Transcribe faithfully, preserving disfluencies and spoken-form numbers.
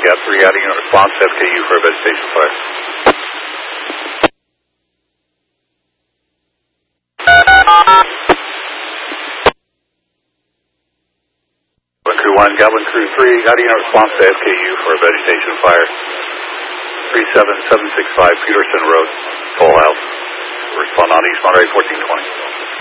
Cat three, adding a response F K U for a vegetation fire. Crew one, Goblin Crew three, adding a response to F K U for a vegetation fire. three seven seven six five Peterson Road, Toll House. Respond on East Monterey fourteen twenty.